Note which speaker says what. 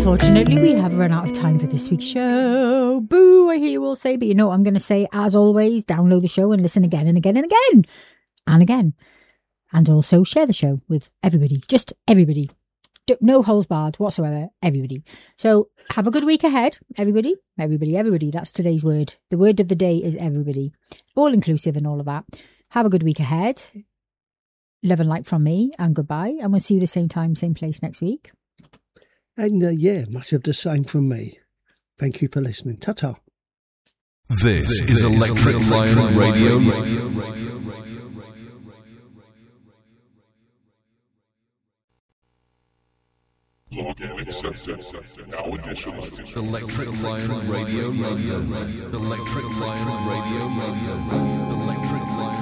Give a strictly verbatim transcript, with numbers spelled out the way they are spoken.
Speaker 1: unfortunately, we have run out of time for this week's show. Boo, I hear you all say, but you know what I'm going to say, as always, download the show and listen again and again and again and again. And also share the show with everybody, just everybody. No holes barred whatsoever, everybody. So have a good week ahead, everybody. Everybody, everybody. That's today's word. The word of the day is everybody. All inclusive and all of that. Have a good week ahead. Love and light from me, and goodbye. And we'll see you the same time, same place next week.
Speaker 2: And uh, yeah, much of the same from me. Thank you for listening. Ta-ta.
Speaker 3: This, this is Electric, Electric Lion, Lion Radio. Radio.
Speaker 4: Login accepted. Now initializing.
Speaker 3: Electric Lion Radio. Radio. Electric Lion Radio. Radio. Electric Lion.